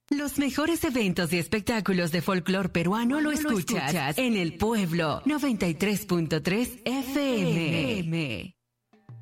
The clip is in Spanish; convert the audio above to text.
Los mejores eventos y espectáculos de folclor peruano lo escuchas en El Pueblo 93.3 FM.